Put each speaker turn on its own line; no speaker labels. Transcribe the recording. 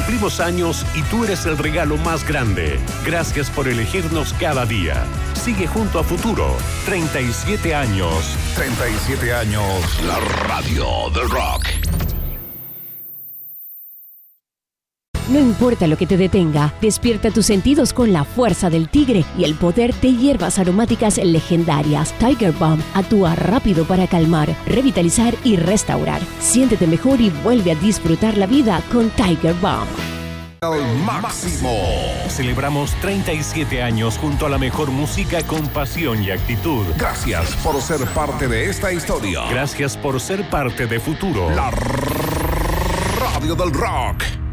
Cumplimos años y tú eres el regalo más grande. Gracias por elegirnos cada día. Sigue junto a Futuro. 37 años.
37 años. La radio del rock.
No importa lo que te detenga, despierta tus sentidos con la fuerza del tigre y el poder de hierbas aromáticas legendarias. Tiger Balm actúa rápido para calmar, revitalizar y restaurar. Siéntete mejor y vuelve a disfrutar la vida con Tiger Balm.
Al máximo.
Celebramos 37 años junto a la mejor música con pasión y actitud.
Gracias por ser parte de esta historia.
Gracias por ser parte de Futuro.
La radio del rock.